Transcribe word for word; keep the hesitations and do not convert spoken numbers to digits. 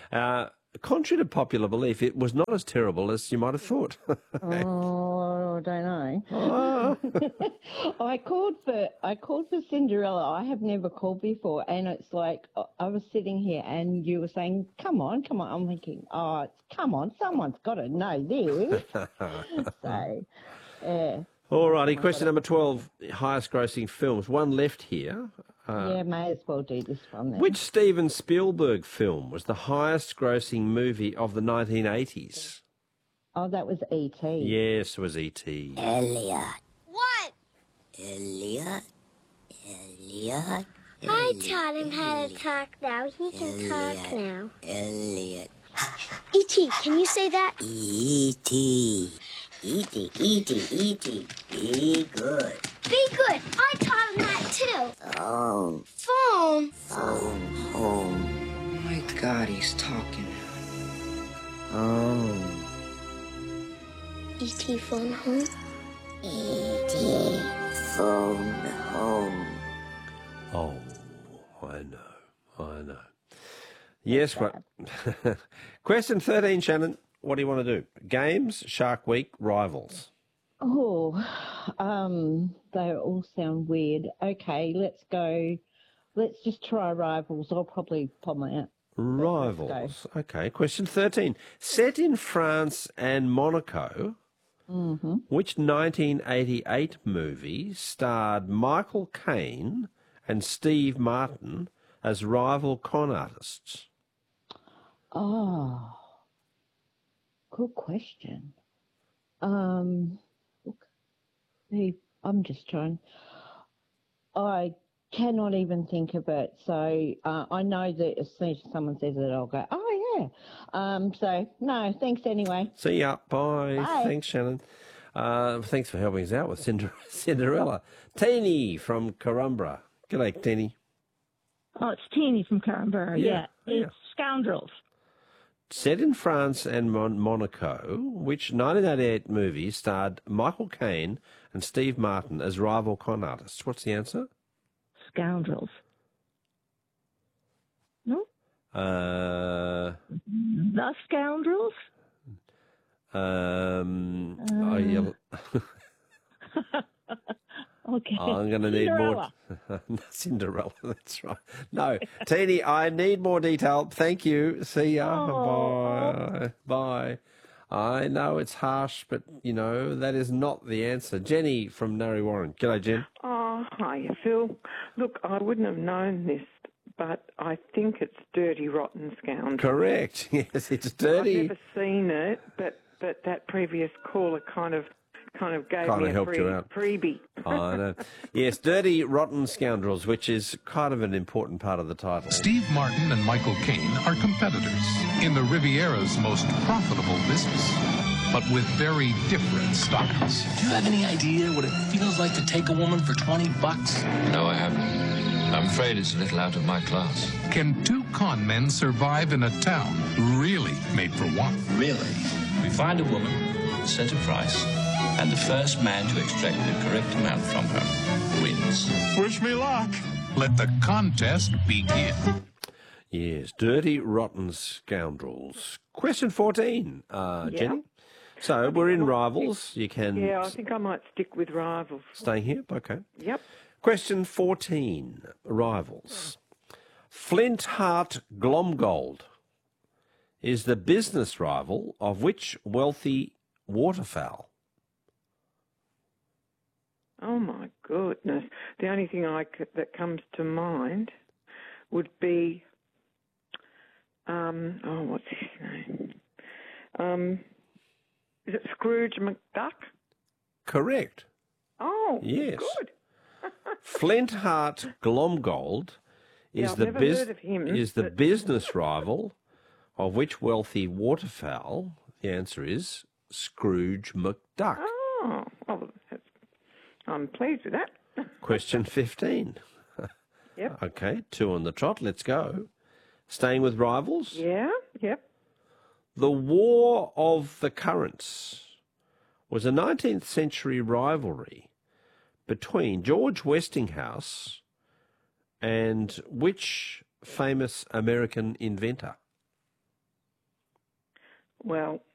Uh, contrary to popular belief, it was not as terrible as you might have thought. Oh, I don't know. Oh. I called for I called for Cinderella. I have never called before, and it's like I I was sitting here, and you were saying, "Come on, come on." I'm thinking, "Oh, come on, someone's got to know this." So, yeah. All righty, question number twelve, highest grossing films. One left here. Uh, Yeah, may as well do this one then. which Steven Spielberg film was the highest grossing movie of the nineteen eighties? Oh, that was E T. Yes, it was E T Elliot. What? Elliot. Elliot. I taught him how to talk now. He can talk now. Elliot. E T, can you say that? E T. E T. E T. E T. Be good. Be good. I taught him that too. Phone. Phone. Phone home. Oh my God, he's talking. Home. E T phone home. E T. Phone home. Oh, I know, I know. Yes, well, question thirteen, Shannon. What do you want to do? Games, Shark Week, Rivals. Oh, um, they all sound weird. Okay, let's go. Let's just try Rivals. I'll probably pop my out. Rivals. Okay, question thirteen. Set in France and Monaco, Mm-hmm. which nineteen eighty-eight movie starred Michael Caine and Steve Martin as rival con artists? Oh, good question. Um, look, hey, I'm just trying. I cannot even think of it. So uh, I know that as soon as someone says it, I'll go, oh, yeah. Um, so, no, thanks anyway. See ya. Bye. Bye. Thanks, Shannon. Uh, thanks for helping us out with Cinder- Cinderella. Teeny from Corumbra. G'day, Teeny. Oh, it's Teeny from Canberra. Yeah, Yeah, yeah. it's Scoundrels. Set in France and Mon- Monaco, which nineteen eighty-eight movie starred Michael Caine and Steve Martin as rival con artists? What's the answer? Scoundrels. No? Uh, The Scoundrels? um, oh, yeah. Okay. I'm going to need Cinderella. more. Cinderella, that's right. No, Teeny, I need more detail. Thank you. See ya. Oh. Bye. Bye. I know it's harsh, but, you know, that is not the answer. Jenny from Narre Warren. G'day, Jen. Oh, hiya, Phil. Look, I wouldn't have known this, but I think it's Dirty Rotten Scoundrel. Correct. Yes, it's dirty. I've never seen it, but, but that previous caller kind of kind of gave Kind me of a helped free, you out. freebie. I know. Yes, Dirty Rotten Scoundrels, which is kind of an important part of the title. Steve Martin and Michael Caine are competitors in the Riviera's most profitable business, but with very different styles. Do you have any idea what it feels like to take a woman for twenty bucks? No, I haven't. I'm afraid it's a little out of my class. Can two con men survive in a town really made for one? Really? We find a woman, set a price, and the first man to extract the correct amount from her wins. Wish me luck. Let the contest begin. Yes, Dirty Rotten Scoundrels. Question fourteen, uh, Yeah. Jenny. So we're in Rivals. You can Yeah, I think I might stick with Rivals. stay here. Okay. Yep. Question fourteen, Rivals. Flint Hart Glomgold is the business rival of which wealthy waterfowl? Oh, my goodness. The only thing I c- that comes to mind would be, um, oh, what's his name? Um, is it Scrooge McDuck? Correct. Oh, Yes. good. Flint Hart Glomgold is Yeah, I've the never bus- heard of him, is the but- business rival of which wealthy waterfowl? The answer is Scrooge McDuck. Oh, well, that's, I'm pleased with that. Question fifteen. Yep. Okay, two on the trot. Let's go. Staying with Rivals. Yeah, yep. The War of the Currents was a nineteenth century rivalry between George Westinghouse and which famous American inventor? Well,